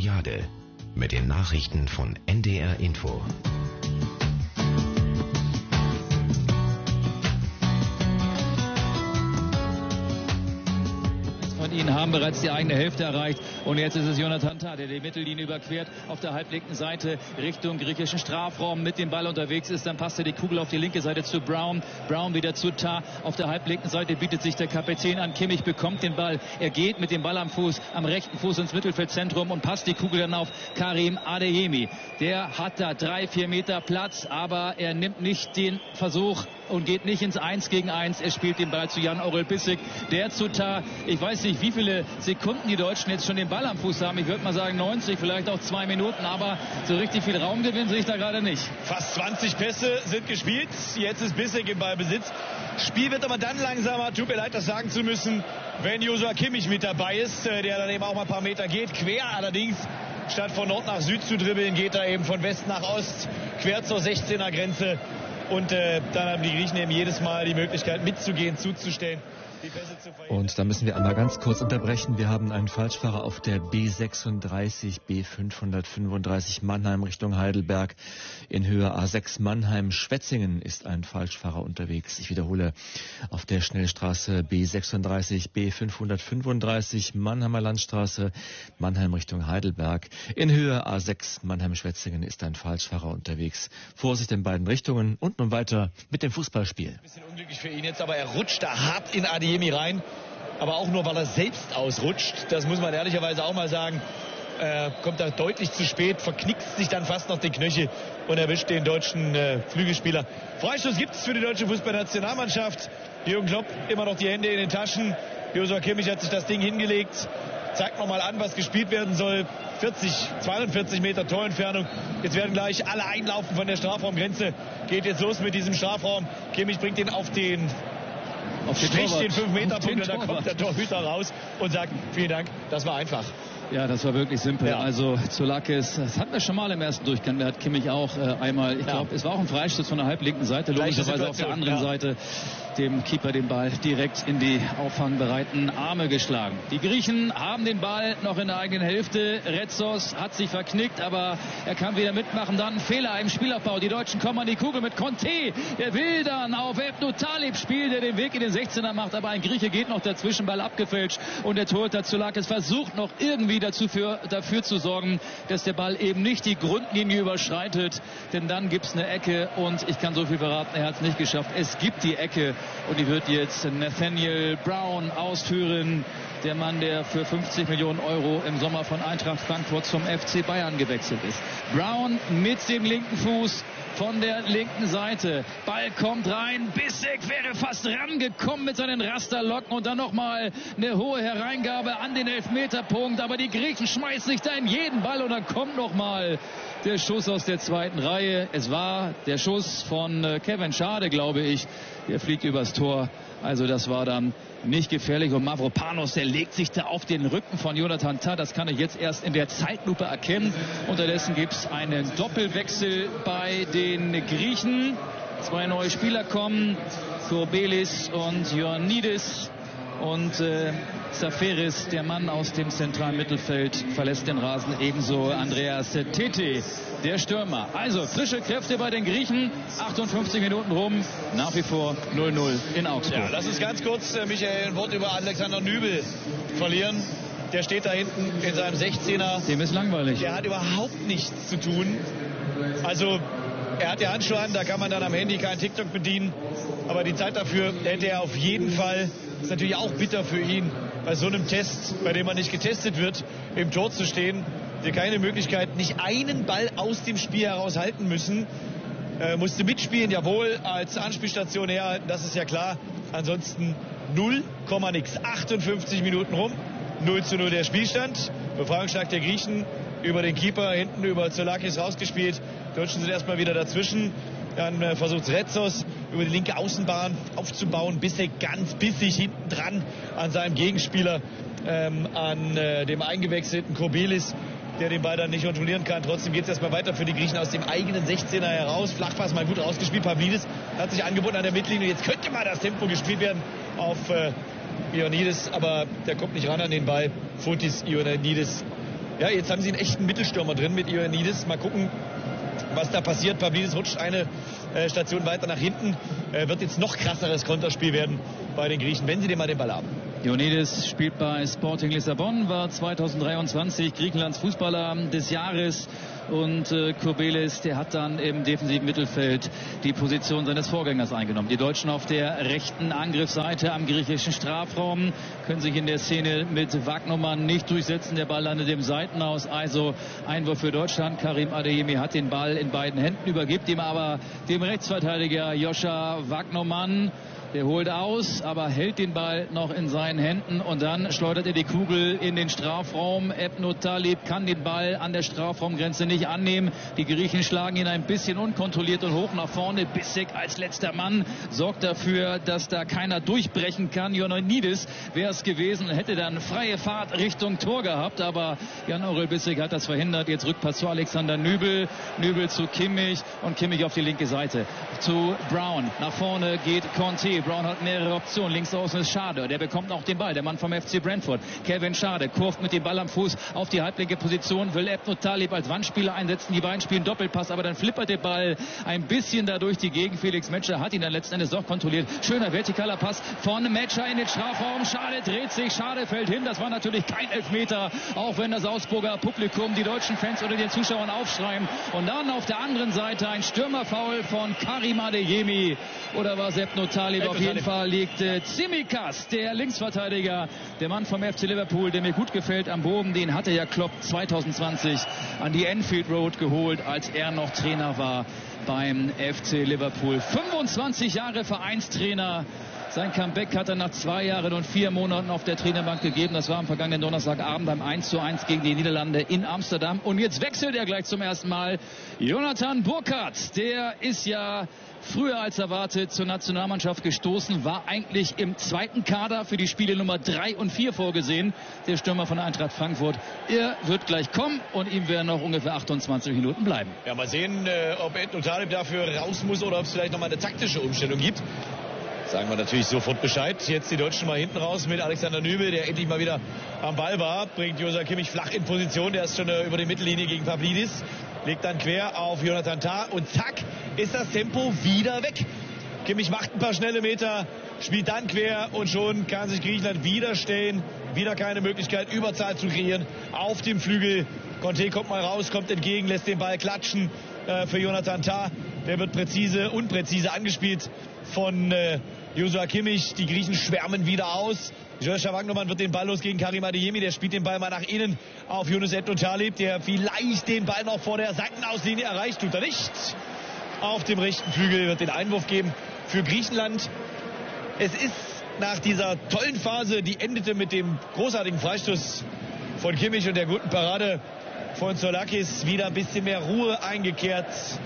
Olympiade mit den Nachrichten von NDR Info. Ihnen haben bereits die eigene Hälfte erreicht und jetzt ist es Jonathan Tah, der die Mittellinie überquert, auf der halblinken Seite Richtung griechischen Strafraum mit dem Ball unterwegs ist. Dann passt er die Kugel auf die linke Seite zu Brown. Brown wieder zu Tah. Auf der halblinken Seite bietet sich der Kapitän an. Kimmich bekommt den Ball. Er geht mit dem Ball am rechten Fuß ins Mittelfeldzentrum und passt die Kugel dann auf Karim Adeyemi. Der hat da 3-4 Meter Platz, aber er nimmt nicht den Versuch und geht nicht ins 1 gegen 1. Er spielt den Ball zu Jan-Orel Bissek, der zu Tah. Ich weiß nicht, wie viele Sekunden die Deutschen jetzt schon den Ball am Fuß haben. Ich würde mal sagen 90, vielleicht auch 2 Minuten, aber so richtig viel Raumgewinn sehe ich da gerade nicht. Fast 20 Pässe sind gespielt. Jetzt ist Bissek im Ballbesitz. Spiel wird aber dann langsamer. Tut mir leid, das sagen zu müssen, wenn Joshua Kimmich mit dabei ist, der dann eben auch mal ein paar Meter geht. Quer allerdings, statt von Nord nach Süd zu dribbeln, geht er eben von West nach Ost, quer zur 16er Grenze. Und dann haben die Griechen eben jedes Mal die Möglichkeit mitzugehen, zuzustellen. Und da müssen wir einmal ganz kurz unterbrechen. Wir haben einen Falschfahrer auf der B36, B535 Mannheim Richtung Heidelberg. In Höhe A6 Mannheim-Schwetzingen ist ein Falschfahrer unterwegs. Ich wiederhole, auf der Schnellstraße B36, B535 Mannheimer Landstraße, Mannheim Richtung Heidelberg. In Höhe A6 Mannheim-Schwetzingen ist ein Falschfahrer unterwegs. Vorsicht in beiden Richtungen und nun weiter mit dem Fußballspiel. Ein bisschen unglücklich für ihn jetzt, aber er rutscht da hart in Adeyemi rein. Aber auch nur, weil er selbst ausrutscht. Das muss man ehrlicherweise auch mal sagen. Kommt da deutlich zu spät, verknickst sich dann fast noch den Knöchel und erwischt den deutschen Flügelspieler. Freistoß gibt es für die deutsche Fußballnationalmannschaft. Jürgen Klopp immer noch die Hände in den Taschen. Joshua Kimmich hat sich das Ding hingelegt. Zeigt nochmal an, was gespielt werden soll. 42 Meter Torentfernung. Jetzt werden gleich alle einlaufen von der Strafraumgrenze. Geht jetzt los mit diesem Strafraum. Kimmich bringt den auf den Strich, den 5-Meter-Punkt, und da kommt der Torhüter raus und sagt, vielen Dank, das war einfach. Ja, das war wirklich simpel. Ja. Also Zoulakis, das hatten wir schon mal im ersten Durchgang, da hat Kimmich auch einmal, ich glaube, es war auch ein Freistoß von der halblinken Seite, logischerweise auf der anderen Seite dem Keeper den Ball direkt in die auffangbereiten Arme geschlagen. Die Griechen haben den Ball noch in der eigenen Hälfte. Retsos hat sich verknickt, aber er kann wieder mitmachen. Dann ein Fehler im Spielaufbau. Die Deutschen kommen an die Kugel mit Conte. Der will dann auf Ebnu Talib spielen, der den Weg in den 16er macht, aber ein Grieche geht noch dazwischen, Ball abgefälscht und der Torhüter Zoulakis versucht noch irgendwie dafür zu sorgen, dass der Ball eben nicht die Grundlinie überschreitet, denn dann gibt es eine Ecke und ich kann so viel verraten, er hat es nicht geschafft. Es gibt die Ecke und die wird jetzt Nathaniel Brown ausführen, der Mann, der für 50 Millionen Euro im Sommer von Eintracht Frankfurt zum FC Bayern gewechselt ist. Brown mit dem linken Fuß von der linken Seite. Ball kommt rein. Bissek wäre fast rangekommen mit seinen Rasterlocken und dann nochmal eine hohe Hereingabe an den Elfmeterpunkt. Aber die Griechen schmeißen sich da in jeden Ball und dann kommt nochmal der Schuss aus der zweiten Reihe. Es war der Schuss von Kevin Schade, glaube ich. Der fliegt übers Tor. Also das war dann nicht gefährlich und Mavropanos, der legt sich da auf den Rücken von Jonathan Tah. Das kann ich jetzt erst in der Zeitlupe erkennen. Unterdessen gibt es einen Doppelwechsel bei den Griechen. 2 neue Spieler kommen, Kourbelis und Ioannidis. Und Zaferis, der Mann aus dem zentralen Mittelfeld, verlässt den Rasen, ebenso Andreas Tete, der Stürmer. Also frische Kräfte bei den Griechen, 58 Minuten rum, nach wie vor 0-0 in Augsburg. Ja, lass uns ganz kurz, Michael, ein Wort über Alexander Nübel verlieren. Der steht da hinten in seinem 16er. Dem ist langweilig. Der hat überhaupt nichts zu tun. Also er hat die Handschuhe an, da kann man dann am Handy kein TikTok bedienen. Aber die Zeit dafür hätte er auf jeden Fall. Ist natürlich auch bitter für ihn, bei so einem Test, bei dem man nicht getestet wird, im Tor zu stehen. Der keine Möglichkeit, nicht einen Ball aus dem Spiel heraus halten müssen. Musste mitspielen, jawohl, als Anspielstation herhalten, das ist ja klar. Ansonsten 0, nix. 58 Minuten rum, 0:0 der Spielstand. Befreiungsschlag der Griechen über den Keeper, hinten über Zoulakis rausgespielt. Die Deutschen sind erstmal wieder dazwischen. Dann versucht Retsos über die linke Außenbahn aufzubauen. Bissek ganz bissig hinten dran an seinem Gegenspieler, an dem eingewechselten Kourbelis, der den Ball dann nicht kontrollieren kann. Trotzdem geht es erstmal weiter für die Griechen aus dem eigenen 16er heraus. Flachpass mal gut rausgespielt. Pavlidis hat sich angeboten an der Mittellinie. Jetzt könnte mal das Tempo gespielt werden auf Ioannidis, aber der kommt nicht ran an den Ball. Fotis Ioannidis ja, jetzt haben sie einen echten Mittelstürmer drin mit Ioannidis. Mal gucken, was da passiert. Pavlidis rutscht eine Station weiter nach hinten. Wird jetzt noch krasseres Konterspiel werden bei den Griechen, wenn sie den Ball haben. Ioannidis spielt bei Sporting Lissabon, war 2023 Griechenlands Fußballer des Jahres. Und Kourbelis, der hat dann im defensiven Mittelfeld die Position seines Vorgängers eingenommen. Die Deutschen auf der rechten Angriffsseite am griechischen Strafraum können sich in der Szene mit Wagnermann nicht durchsetzen. Der Ball landet im Seitenaus, also Einwurf für Deutschland. Karim Adeyemi hat den Ball in beiden Händen, übergibt ihm aber dem Rechtsverteidiger Joscha Wagnermann. Der holt aus, aber hält den Ball noch in seinen Händen und dann schleudert er die Kugel in den Strafraum. Ebnu Talib kann den Ball an der Strafraumgrenze nicht annehmen. Die Griechen schlagen ihn ein bisschen unkontrolliert und hoch nach vorne. Bissek als letzter Mann sorgt dafür, dass da keiner durchbrechen kann. Ioannidis wäre es gewesen, hätte dann freie Fahrt Richtung Tor gehabt, aber Jan-Orel Bissek hat das verhindert. Jetzt Rückpass zu Alexander Nübel, Nübel zu Kimmich und Kimmich auf die linke Seite zu Brown. Nach vorne geht Conte. Brown hat mehrere Optionen. Links außen ist Schade. Der bekommt auch den Ball. Der Mann vom FC Brentford. Kevin Schade kurft mit dem Ball am Fuß auf die halblinke Position. Will Ebnu Talib als Wandspieler einsetzen. Die beiden spielen Doppelpass. Aber dann flippert der Ball ein bisschen dadurch die Gegend. Felix Metscher hat ihn dann letzten Endes doch kontrolliert. Schöner vertikaler Pass von Metscher in den Strafraum. Schade dreht sich. Schade fällt hin. Das war natürlich kein Elfmeter. Auch wenn das Augsburger Publikum, die deutschen Fans oder den Zuschauern aufschreien. Und dann auf der anderen Seite ein Stürmerfoul von Karim Adeyemi. Oder war es Ebnu Talib? Auf jeden Fall liegt Tsimikas, der Linksverteidiger, der Mann vom FC Liverpool, der mir gut gefällt, am Boden. Den hatte ja Klopp 2020 an die Anfield Road geholt, als er noch Trainer war beim FC Liverpool. 25 Jahre Vereinstrainer. Sein Comeback hat er nach 2 Jahren und 4 Monaten auf der Trainerbank gegeben. Das war am vergangenen Donnerstagabend beim 1:1 gegen die Niederlande in Amsterdam. Und jetzt wechselt er gleich zum ersten Mal. Jonathan Burkhardt, der ist ja früher als erwartet zur Nationalmannschaft gestoßen, war eigentlich im zweiten Kader für die Spiele Nummer 3 und 4 vorgesehen. Der Stürmer von Eintracht Frankfurt. Er wird gleich kommen und ihm werden noch ungefähr 28 Minuten bleiben. Ja, mal sehen, ob Ebnu Talib dafür raus muss oder ob es vielleicht nochmal eine taktische Umstellung gibt. Sagen wir natürlich sofort Bescheid. Jetzt die Deutschen mal hinten raus mit Alexander Nübel, der endlich mal wieder am Ball war. Bringt Joshua Kimmich flach in Position. Der ist schon über die Mittellinie gegen Pavlidis. Legt dann quer auf Jonathan Tah und zack ist das Tempo wieder weg. Kimmich macht ein paar schnelle Meter, spielt dann quer und schon kann sich Griechenland wieder stellen. Wieder keine Möglichkeit, Überzahl zu kreieren auf dem Flügel. Conte kommt mal raus, kommt entgegen, lässt den Ball klatschen für Jonathan Tah. Der wird unpräzise angespielt von Joshua Kimmich. Die Griechen schwärmen wieder aus. Joscha Wagnermann wird den Ball los gegen Karim Adeyemi. Der spielt den Ball mal nach innen auf Yunus Ebnu Talib, der vielleicht den Ball noch vor der Seitenauslinie erreicht. Tut er nicht. Auf dem rechten Flügel wird den Einwurf geben für Griechenland. Es ist nach dieser tollen Phase, die endete mit dem großartigen Freistoß von Kimmich und der guten Parade von Zoulakis, wieder ein bisschen mehr Ruhe eingekehrt.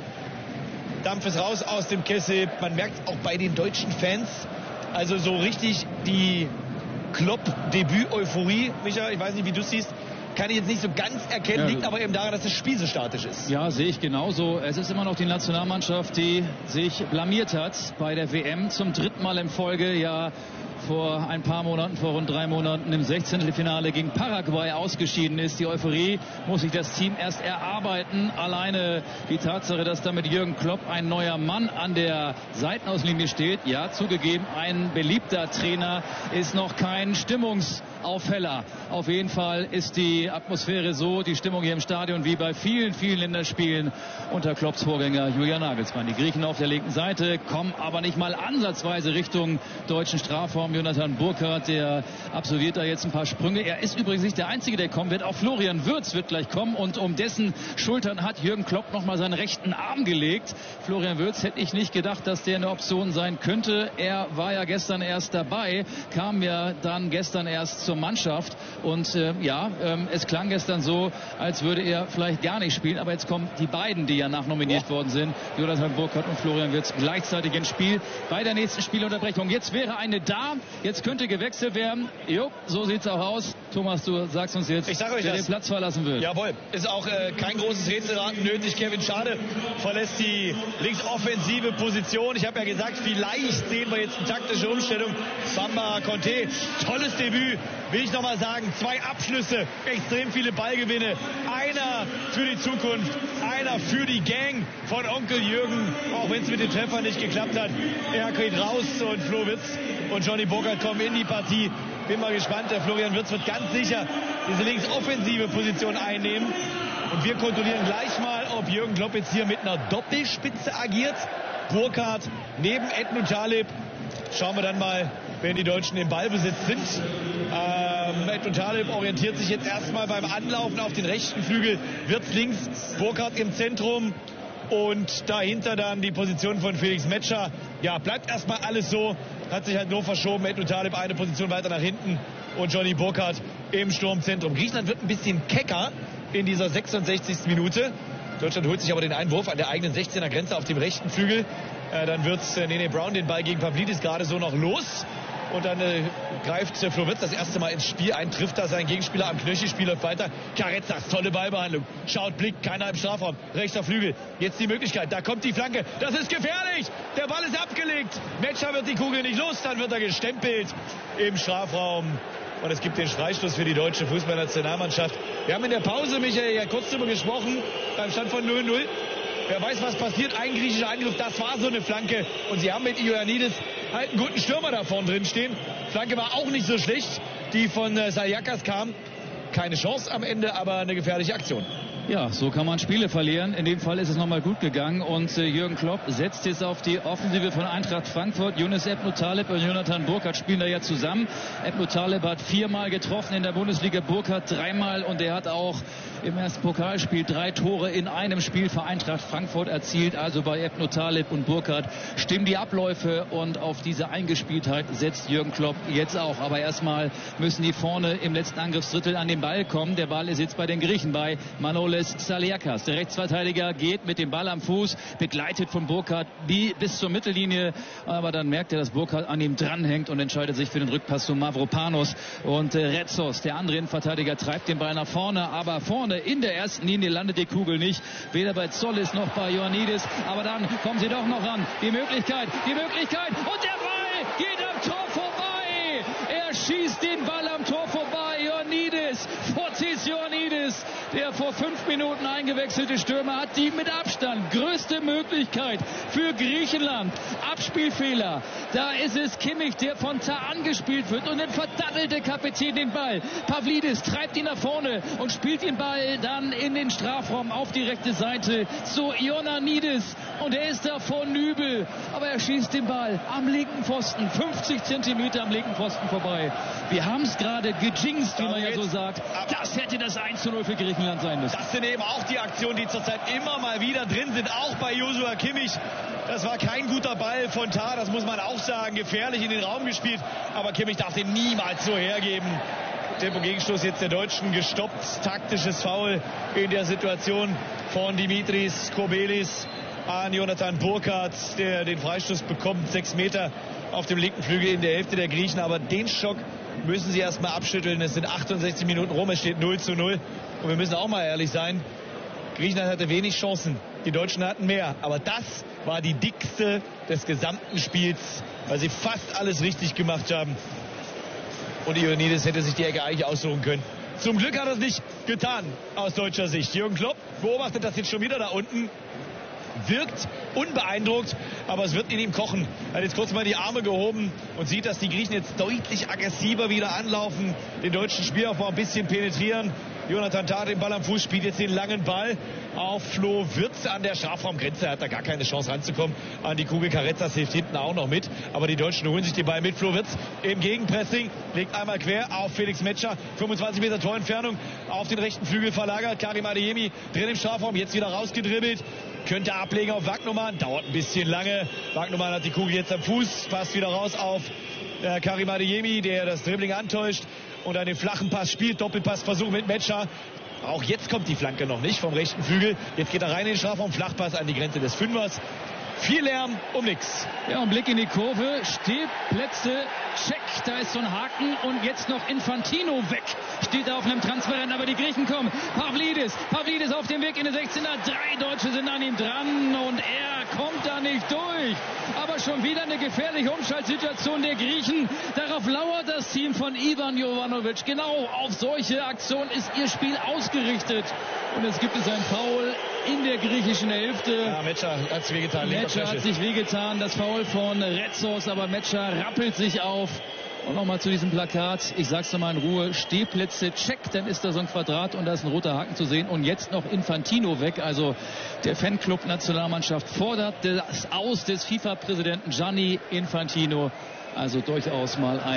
Dampf ist raus aus dem Kessel. Man merkt auch bei den deutschen Fans, also so richtig die Klopp-Debüt-Euphorie. Micha, ich weiß nicht, wie du es siehst, kann ich jetzt nicht so ganz erkennen, liegt aber eben daran, dass das Spiel so statisch ist. Ja, sehe ich genauso. Es ist immer noch die Nationalmannschaft, die sich blamiert hat bei der WM zum 3. Mal in Folge. Ja, vor ein paar Monaten, vor rund 3 Monaten im 16. Finale gegen Paraguay ausgeschieden ist. Die Euphorie muss sich das Team erst erarbeiten. Alleine die Tatsache, dass da mit Jürgen Klopp ein neuer Mann an der Seitenauslinie steht. Ja, zugegeben, ein beliebter Trainer, ist noch kein Stimmungsaufheller. Auf jeden Fall ist die Atmosphäre so, die Stimmung hier im Stadion, wie bei vielen, vielen Länderspielen unter Klopps Vorgänger Julian Nagelsmann. Die Griechen auf der linken Seite kommen aber nicht mal ansatzweise Richtung deutschen Strafraum. Jonathan Burkhardt, der absolviert da jetzt ein paar Sprünge. Er ist übrigens nicht der Einzige, der kommen wird. Auch Florian Wirtz wird gleich kommen und um dessen Schultern hat Jürgen Klopp nochmal seinen rechten Arm gelegt. Florian Wirtz hätte ich nicht gedacht, dass der eine Option sein könnte. Er war ja gestern erst dabei, kam ja dann gestern erst zur Mannschaft und es klang gestern so, als würde er vielleicht gar nicht spielen. Aber jetzt kommen die beiden, die ja nachnominiert worden sind, Jonathan Burkhardt und Florian Wirtz, gleichzeitig ins Spiel bei der nächsten Spielunterbrechung. Jetzt wäre eine da. Jetzt könnte gewechselt werden. Jo, so sieht's auch aus. Thomas, du sagst uns jetzt, ich sag euch wer den Platz verlassen wird. Jawohl, ist auch kein großes Rätselraten nötig. Kevin Schade verlässt die linksoffensive Position. Ich habe ja gesagt, vielleicht sehen wir jetzt eine taktische Umstellung. Bamba Conte, tolles Debüt, will ich nochmal sagen. 2 Abschlüsse, extrem viele Ballgewinne. Einer für die Zukunft, einer für die Gang von Onkel Jürgen, auch wenn es mit dem Treffer nicht geklappt hat. Er geht raus und Flo Wirtz und Johnny Burkhardt kommen in die Partie. Bin mal gespannt, der Florian Wirtz wird ganz sicher diese linksoffensive Position einnehmen. Und wir kontrollieren gleich mal, ob Jürgen Klopp jetzt hier mit einer Doppelspitze agiert. Burkhardt neben Edmund Taleb. Schauen wir dann mal, wenn die Deutschen im Ballbesitz sind. Edmund Taleb orientiert sich jetzt erstmal beim Anlaufen auf den rechten Flügel. Wirtz links, Burkhardt im Zentrum. Und dahinter dann die Position von Felix Metscher. Ja, bleibt erstmal alles so. Hat sich halt nur verschoben. Edmund Taleb eine Position weiter nach hinten. Und Johnny Burkhardt im Sturmzentrum. Griechenland wird ein bisschen kecker in dieser 66. Minute. Deutschland holt sich aber den Einwurf an der eigenen 16er Grenze auf dem rechten Flügel. Dann wird Nene Brown den Ball gegen Pavlidis gerade so noch los. Und dann greift Flo Wirtz das erste Mal ins Spiel ein, trifft da seinen Gegenspieler am Knöchel, Spiel läuft weiter. Carrezzas, tolle Ballbehandlung. Schaut, Blick, keiner im Strafraum. Rechter Flügel, jetzt die Möglichkeit, da kommt die Flanke. Das ist gefährlich, der Ball ist abgelegt. Metscher wird die Kugel nicht los, dann wird er gestempelt im Strafraum. Und es gibt den Freistoß für die deutsche Fußballnationalmannschaft. Wir haben in der Pause, Michael, ja kurz drüber gesprochen, beim Stand von 0-0. Wer weiß, was passiert. Ein griechischer Angriff, das war so eine Flanke. Und sie haben mit Ioannidis halt einen guten Stürmer da vorne drin stehen. Flanke war auch nicht so schlecht, die von Saliakas kam. Keine Chance am Ende, aber eine gefährliche Aktion. Ja, so kann man Spiele verlieren. In dem Fall ist es nochmal gut gegangen und Jürgen Klopp setzt jetzt auf die Offensive von Eintracht Frankfurt. Yunus Ebnu Taleb und Jonathan Burkhardt spielen da ja zusammen. Ebnu Taleb hat 4-mal getroffen in der Bundesliga, Burkhardt 3-mal und er hat auch im ersten Pokalspiel 3 Tore in einem Spiel für Eintracht Frankfurt erzielt. Also bei Ebnu Taleb und Burkhardt stimmen die Abläufe und auf diese Eingespieltheit setzt Jürgen Klopp jetzt auch. Aber erstmal müssen die vorne im letzten Angriffsdrittel an den Ball kommen. Der Ball ist jetzt bei den Griechen bei Manolis Saliakas. Der Rechtsverteidiger geht mit dem Ball am Fuß, begleitet von Burkhardt bis zur Mittellinie. Aber dann merkt er, dass Burkhardt an ihm dranhängt und entscheidet sich für den Rückpass zu Mavropanos. Und Retzos, der andere Innenverteidiger, treibt den Ball nach vorne. Aber vorne in der ersten Linie landet die Kugel nicht. Weder bei Zollis noch bei Ioannidis. Aber dann kommen sie doch noch ran. Die Möglichkeit. Und der Ball geht am Tor vorbei. Er schießt den Ball am Tor vorbei. Ioannidis, Fotis Ioannidis, der vor 5 Minuten eingewechselte Stürmer, hat die mit Abstand größte Möglichkeit für Griechenland. Abspielfehler. Da ist es Kimmich, der von Tah angespielt wird und dann verdattelt der Kapitän den Ball. Pavlidis treibt ihn nach vorne und spielt den Ball dann in den Strafraum auf die rechte Seite zu Ioannidis und er ist da vor Nübel, aber er schießt den Ball am linken Pfosten, 50 Zentimeter am linken Pfosten vorbei. Wir haben es gerade gejinxt, wie man ja so sagt. Das hätte das 1:0 für Griechenland sein müssen. Das sind eben auch die Aktionen, die zurzeit immer mal wieder drin sind, auch bei Joshua Kimmich. Das war kein guter Ball von Tah, das muss man auch sagen, gefährlich in den Raum gespielt, aber Kimmich darf den niemals so hergeben. Tempo-Gegenstoß jetzt der Deutschen gestoppt, taktisches Foul in der Situation von Dimitris Kobelis an Jonathan Burkhardt, der den Freistoß bekommt, 6 Meter auf dem linken Flügel in der Hälfte der Griechen, aber den Schock müssen sie erstmal abschütteln. Es sind 68 Minuten rum, es steht 0:0 und wir müssen auch mal ehrlich sein, Griechenland hatte wenig Chancen, die Deutschen hatten mehr, aber das war die dickste des gesamten Spiels, weil sie fast alles richtig gemacht haben und Ioannidis hätte sich die Ecke eigentlich aussuchen können. Zum Glück hat er es nicht getan aus deutscher Sicht. Jürgen Klopp beobachtet das jetzt schon wieder da unten, wirkt unbeeindruckt, aber es wird in ihm kochen. Er hat jetzt kurz mal die Arme gehoben und sieht, dass die Griechen jetzt deutlich aggressiver wieder anlaufen, den deutschen Spielaufbau ein bisschen penetrieren. Jonathan Tah den Ball am Fuß, spielt jetzt den langen Ball auf Flo Wirtz an der Strafraumgrenze. Er hat da gar keine Chance ranzukommen an die Kugel. Carrezzas hilft hinten auch noch mit, aber die Deutschen holen sich den Ball mit. Flo Wirtz im Gegenpressing, legt einmal quer auf Felix Metscher, 25 Meter Torentfernung, auf den rechten Flügel verlagert. Karim Adeyemi drin im Strafraum, jetzt wieder rausgedribbelt. Könnte ablegen auf Wagnumann, dauert ein bisschen lange. Wagnumann hat die Kugel jetzt am Fuß, passt wieder raus auf Karim Adeyemi, der das Dribbling antäuscht und dann den flachen Pass spielt. Doppelpassversuch mit Metscher. Auch jetzt kommt die Flanke noch nicht vom rechten Flügel. Jetzt geht er rein in den Strafraum, Flachpass an die Grenze des Fünfers. Viel Lärm um nichts. Ja, ein Blick in die Kurve. Stehplätze, check. Da ist so ein Haken und jetzt noch Infantino weg. Steht da auf einem Transparent, aber die Griechen kommen. Pavlidis auf dem Weg in den 16er. 3 Deutsche sind an ihm dran und er kommt da nicht durch. Aber schon wieder eine gefährliche Umschaltsituation der Griechen. Darauf lauert das Team von Ivan Jovanovic. Genau auf solche Aktionen ist ihr Spiel ausgerichtet. Und jetzt gibt es ein Foul in der griechischen Hälfte. Ja, Metscher hat sich wehgetan. Metscher hat sich wehgetan. Das Foul von Retzos, aber Metscher rappelt sich auf. Und nochmal zu diesem Plakat. Ich sag's nochmal in Ruhe. Stehplätze, check. Dann ist da so ein Quadrat und da ist ein roter Haken zu sehen. Und jetzt noch Infantino weg. Also der Fanclub-Nationalmannschaft fordert das Aus des FIFA-Präsidenten Gianni Infantino. Also durchaus mal ein